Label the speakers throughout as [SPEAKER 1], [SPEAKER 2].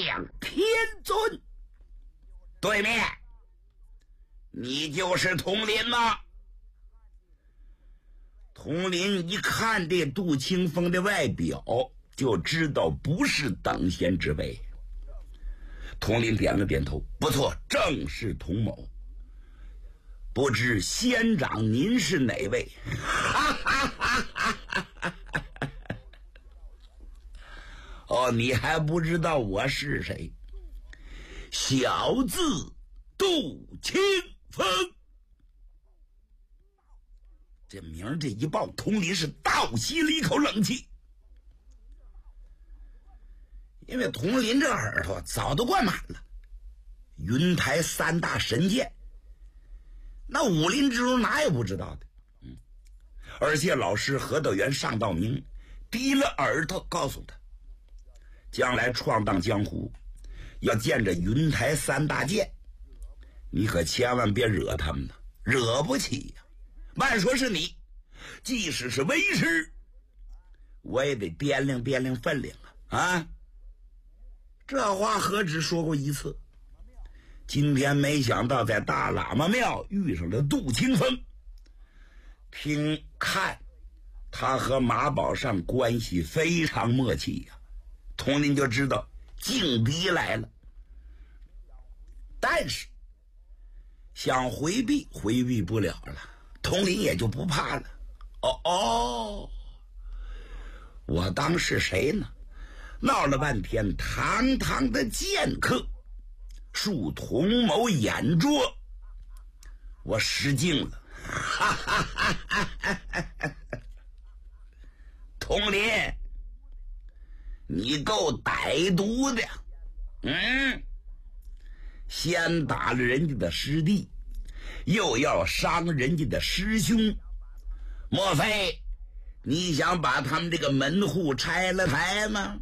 [SPEAKER 1] 将天尊。对面，你就是佟林吗？佟林一看这杜清风的外表，就知道不是等闲之辈。佟林点了点头，不错，正是佟某。不知仙长您是哪位？哦，你还不知道我是谁？小字杜清风。这名这一报，佟林是倒吸了一口冷气。因为佟林这耳朵早都灌满了云台三大神剑，那武林之中哪有不知道的？而且老师何道元、尚道明低了耳朵告诉他，将来闯荡江湖要见着云台三大剑，你可千万别惹他们呢，惹不起呀。慢说是你，即使是为师，我也得掂量掂量分量啊！这话何止说过一次，今天没想到在大喇嘛庙遇上了杜清风，听看他和马宝善关系非常默契呀，佟林就知道劲敌来了。但是想回避不了了，佟林也就不怕了。我当是谁呢？闹了半天，堂堂的剑客，恕佟某眼拙，我失敬了。佟林，你够歹毒的，先打了人家的师弟，又要伤人家的师兄，莫非你想把他们这个门户拆了台吗？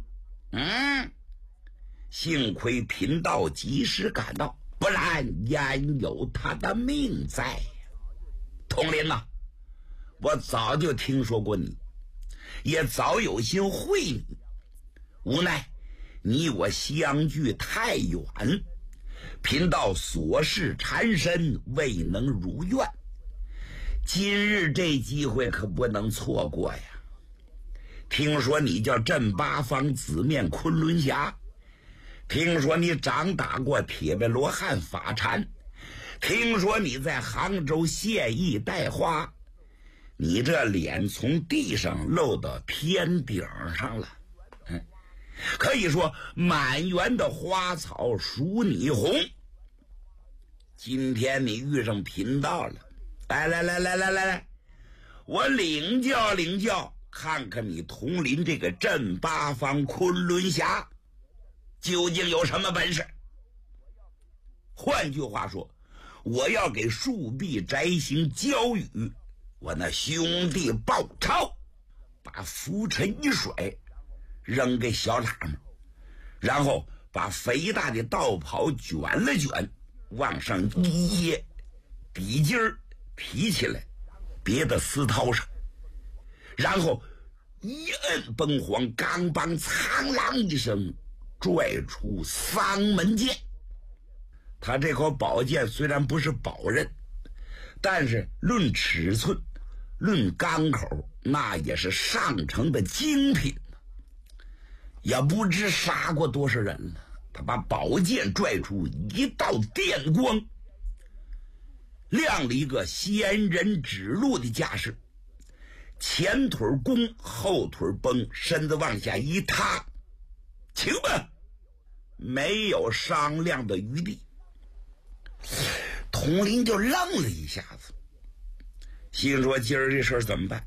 [SPEAKER 1] 幸亏贫道及时赶到，不然焉有他的命在。佟林呐，我早就听说过你，也早有心会你，无奈你我相距太远，贫道所事缠身，未能如愿。今日这机会可不能错过呀！听说你叫镇八方紫面昆仑侠，听说你掌打过铁背罗汉法禅，听说你在杭州现役带花，你这脸从地上露到天顶上了，可以说满园的花草属你红。今天你遇上贫道了，来，我领教领教，看看你佟林这个镇八方昆仑侠究竟有什么本事。换句话说，我要给树壁宅行交予我那兄弟报仇，把浮尘一甩，扔给小喇嘛，然后把肥大的道袍卷了卷，往上一掖，底襟儿提起来，别在丝绦上，然后一摁崩簧，钢梆苍啷一声，拽出丧门剑。他这口宝剑虽然不是宝刃，但是论尺寸，论钢口，那也是上乘的精品，也不知杀过多少人了。他把宝剑拽出一道电光，亮了一个仙人指路的架势，前腿弓，后腿绷，身子往下一踏，请吧，没有商量的余地。佟林就愣了一下子，心说今儿这事儿怎么办？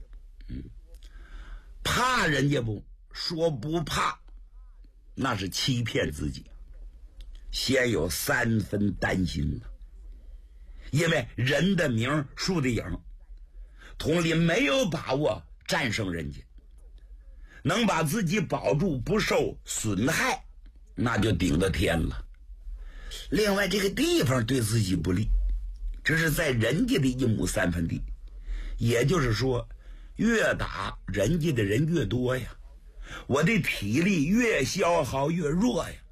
[SPEAKER 1] 怕人家不说不怕，那是欺骗自己，先有3分担心呢。因为人的名树的影，佟林没有把握战胜人家，能把自己保住不受损害，那就顶得天了。另外这个地方对自己不利，这是在人家的1亩3分地，也就是说越打人家的人越多呀，我的体力越消耗越弱呀，